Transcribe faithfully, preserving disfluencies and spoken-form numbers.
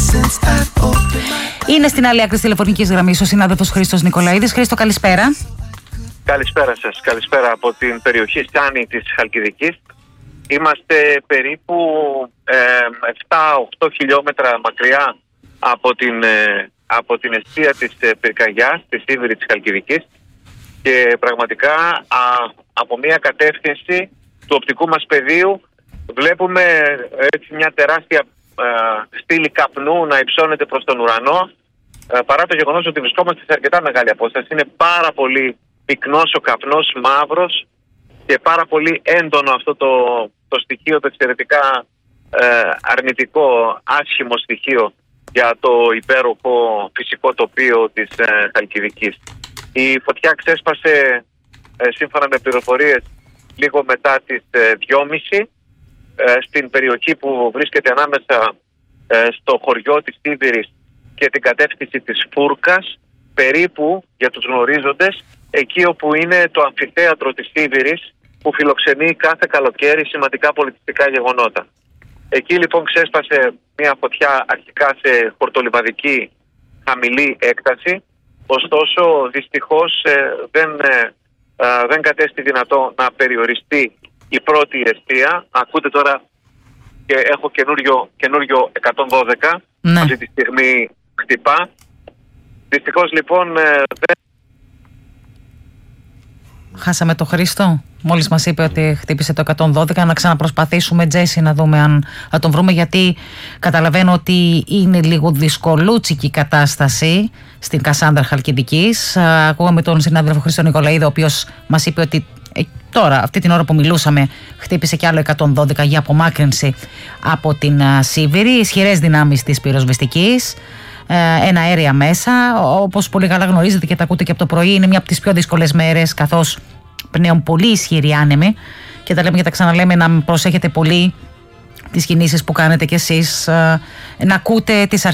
Είναι στην άλλη άκρη της τηλεφωνικής γραμμής ο συνάδελφος Χρήστος Νικολαίδης. Χρήστο, καλησπέρα. Καλησπέρα σας. Καλησπέρα από την περιοχή Στάνη της Χαλκιδικής. Είμαστε περίπου ε, επτά οκτώ χιλιόμετρα μακριά από την, ε, από την εστία της ε, πυρκαγιάς, τη Σίβηρη της Χαλκιδικής, και πραγματικά α, από μια κατεύθυνση του οπτικού μας πεδίου βλέπουμε έτσι μια τεράστια ε, στήλη καπνού να υψώνεται προς τον ουρανό, ε, παρά το γεγονός ότι βρισκόμαστε σε αρκετά μεγάλη απόσταση. Είναι πάρα πολύ πυκνός ο καπνός, μαύρος, και πάρα πολύ έντονο αυτό το, το στοιχείο, το εξαιρετικά ε, αρνητικό, άσχημο στοιχείο για το υπέροχο φυσικό τοπίο της ε, Χαλκιδικής. Η φωτιά ξέσπασε ε, σύμφωνα με πληροφορίες λίγο μετά τις ε, δυόμιση ε, στην περιοχή που βρίσκεται ανάμεσα ε, στο χωριό της Σίβηρης και την κατεύθυνση της Φούρκας, περίπου, για τους γνωρίζοντες, εκεί όπου είναι το αμφιθέατρο της Σίβηρης, που φιλοξενεί κάθε καλοκαίρι σημαντικά πολιτιστικά γεγονότα. Εκεί λοιπόν ξέσπασε μια φωτιά αρχικά σε χορτολιβαδική χαμηλή έκταση, ωστόσο δυστυχώς ε, δεν, ε, ε, δεν κατέστη δυνατό να περιοριστεί η πρώτη εστία. Ακούτε τώρα, και έχω καινούριο, καινούριο εκατόν δώδεκα, ναι. Αυτή τη στιγμή χτυπά. Δυστυχώς λοιπόν ε, δεν... Χάσαμε το Χρήστο. Μόλις μας είπε ότι χτύπησε το εκατόν δώδεκα, να ξαναπροσπαθήσουμε, Τζέσι, να δούμε αν θα τον βρούμε, γιατί καταλαβαίνω ότι είναι λίγο δυσκολούτσικη η κατάσταση στην Κασάνδρα Χαλκιδικής. Ακούγαμε τον συνάδελφο Χρήστο Νικολαίδη, ο οποίος μας είπε ότι ε, τώρα, αυτή την ώρα που μιλούσαμε, χτύπησε κι άλλο εκατόν δώδεκα για απομάκρυνση από την uh, Σίβηρη. Ισχυρές δυνάμεις της πυροσβεστικής, ένα αέρια μέσα. Όπως πολύ καλά γνωρίζετε και τα ακούτε και από το πρωί, είναι μια από τις πιο δύσκολες μέρες, καθώς πνέουν πολύ ισχυροί άνεμοι, και τα λέμε και τα ξαναλέμε, να προσέχετε πολύ τις κινήσεις που κάνετε κι εσείς, να ακούτε τις